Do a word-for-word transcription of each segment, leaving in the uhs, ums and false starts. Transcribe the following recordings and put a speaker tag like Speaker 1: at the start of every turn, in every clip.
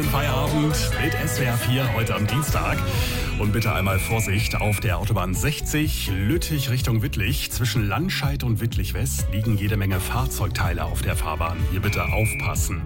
Speaker 1: Feierabend mit S W R vier heute am Dienstag. Und bitte einmal Vorsicht auf der Autobahn sechzig, Lüttich Richtung Wittlich. Zwischen Landscheid und Wittlich West liegen jede Menge Fahrzeugteile auf der Fahrbahn. Hier bitte aufpassen.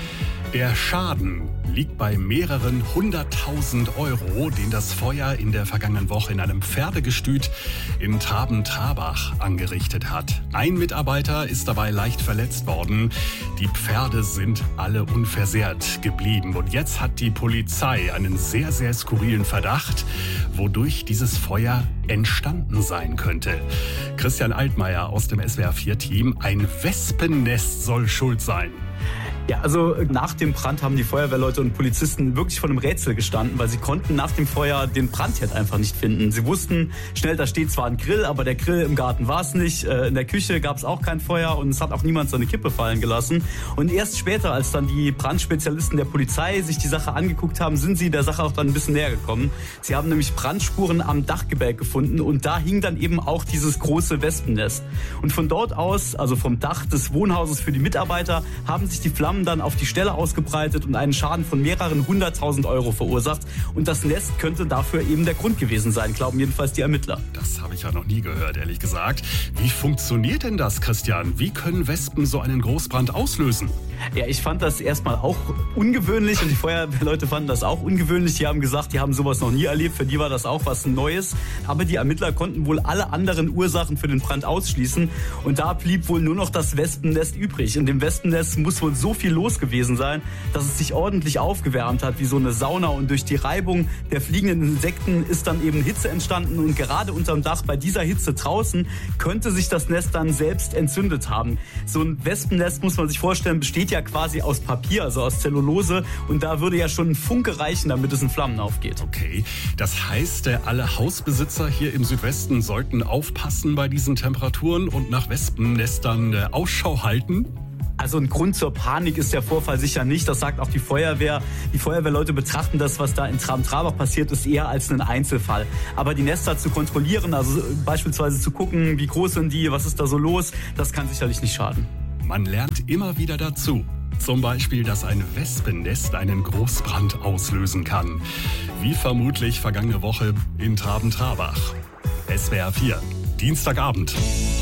Speaker 1: Der Schaden liegt bei mehreren hunderttausend Euro, den das Feuer in der vergangenen Woche in einem Pferdegestüt in Traben-Trabach angerichtet hat. Ein Mitarbeiter ist dabei leicht verletzt worden. Die Pferde sind alle unversehrt geblieben. Und jetzt hat die Polizei einen sehr, sehr skurrilen Verdacht, wodurch dieses Feuer entstanden sein könnte. Christian Altmaier aus dem S W R vier Team. Ein Wespennest soll schuld sein.
Speaker 2: Ja, also nach dem Brand haben die Feuerwehrleute und Polizisten wirklich vor einem Rätsel gestanden, weil sie konnten nach dem Feuer den Brandherd einfach nicht finden. Sie wussten schnell, da steht zwar ein Grill, aber der Grill im Garten war es nicht. In der Küche gab es auch kein Feuer und es hat auch niemand seine Kippe fallen gelassen. Und erst später, als dann die Brandspezialisten der Polizei sich die Sache angeguckt haben, sind sie der Sache auch dann ein bisschen näher gekommen. Sie haben nämlich Brandspuren am Dachgebälk gefunden und da hing dann eben auch dieses große Wespennest. Und von dort aus, also vom Dach des Wohnhauses für die Mitarbeiter, haben sich die Flammen dann auf die Stelle ausgebreitet und einen Schaden von mehreren hunderttausend Euro verursacht. Und das Nest könnte dafür eben der Grund gewesen sein, glauben jedenfalls die Ermittler.
Speaker 1: Das habe ich ja noch nie gehört, ehrlich gesagt. Wie funktioniert denn das, Christian? Wie können Wespen so einen Großbrand auslösen?
Speaker 2: Ja, ich fand das erstmal auch ungewöhnlich und die Feuerwehrleute fanden das auch ungewöhnlich. Die haben gesagt, die haben sowas noch nie erlebt. Für die war das auch was Neues. Aber die Ermittler konnten wohl alle anderen Ursachen für den Brand ausschließen. Und da blieb wohl nur noch das Wespennest übrig. In dem Wespennest muss wohl so viel los gewesen sein, dass es sich ordentlich aufgewärmt hat, wie so eine Sauna. Und durch die Reibung der fliegenden Insekten ist dann eben Hitze entstanden. Und gerade unterm Dach bei dieser Hitze draußen könnte sich das Nest dann selbst entzündet haben. So ein Wespennest, muss man sich vorstellen, besteht ja quasi aus Papier, also aus Zellulose. Und da würde ja schon ein Funke reichen, damit es in Flammen aufgeht.
Speaker 1: Okay, das heißt, alle Hausbesitzer hier im Südwesten sollten aufpassen bei diesen Temperaturen und nach Wespennestern Ausschau halten?
Speaker 2: Also ein Grund zur Panik ist der Vorfall sicher nicht. Das sagt auch die Feuerwehr. Die Feuerwehrleute betrachten das, was da in Traben-Trabach passiert ist, eher als einen Einzelfall. Aber die Nester zu kontrollieren, also beispielsweise zu gucken, wie groß sind die, was ist da so los, das kann sicherlich nicht schaden.
Speaker 1: Man lernt immer wieder dazu. Zum Beispiel, dass ein Wespennest einen Großbrand auslösen kann. Wie vermutlich vergangene Woche in Traben-Trabach. S W R vier, Dienstagabend.